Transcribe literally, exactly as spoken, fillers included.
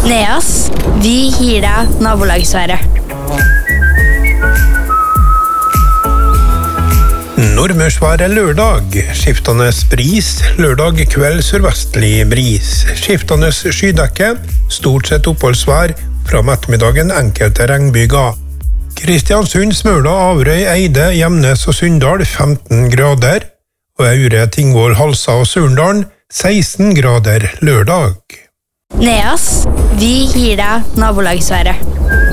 Neas, vi gir deg nabolagsværet. Nordmørsvær er lørdag, skiftende bris, lørdag kveld sørvestlig bris, skiftende skydekke, stort sett oppholdsvær, fra ettermiddagen enkelte regnbyger. Kristiansund, Smøla, Averøy, Eide, Gjemnes og Sunndal femten grader, og Aure, Tingvoll, Halsa og Surndalen seksten grader lørdag. Neas, vi gir deg nabolagsværet.